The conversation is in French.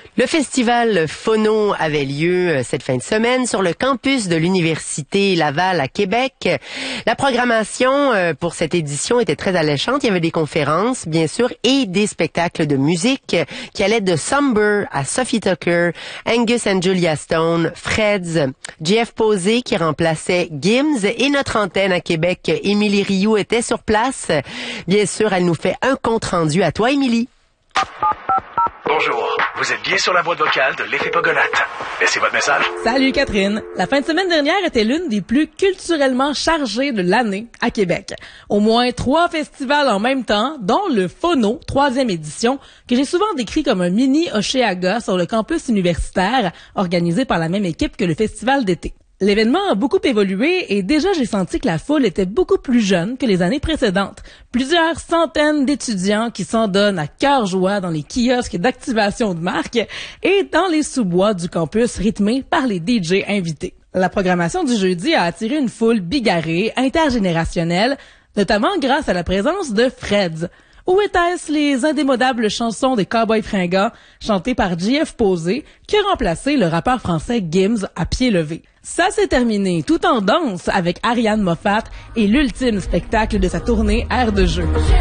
Le festival Phono avait lieu cette fin de semaine sur le campus de l'Université Laval à Québec. La programmation pour cette édition était très alléchante. Il y avait des conférences, bien sûr, et des spectacles de musique qui allaient de Somber à Sophie Tucker, Angus and Julia Stone, Freds, Jeff Posey qui remplaçait Gims et notre antenne à Québec, Émilie Rioux, était sur place. Bien sûr, elle nous fait un compte-rendu. À toi, Émilie. Bonjour, vous êtes bien sur la boîte vocale de l'effet Pogonate. Laissez votre message. Salut Catherine. La fin de semaine dernière était l'une des plus culturellement chargées de l'année à Québec. Au moins 3 festivals en même temps, dont le Phono, 3e édition, que j'ai souvent décrit comme un mini Oshéaga sur le campus universitaire, organisé par la même équipe que le festival d'été. L'événement a beaucoup évolué et déjà j'ai senti que la foule était beaucoup plus jeune que les années précédentes. Plusieurs centaines d'étudiants qui s'en donnent à cœur joie dans les kiosques d'activation de marque et dans les sous-bois du campus rythmés par les DJ invités. La programmation du jeudi a attiré une foule bigarrée, intergénérationnelle, notamment grâce à la présence de Freds. Où étaient-ce les indémodables chansons des Cowboys fringants chantées par Jeff Posey qui a remplacé le rappeur français Gims à pied levé? Ça s'est terminé tout en danse avec Ariane Moffat et l'ultime spectacle de sa tournée Air de jeu.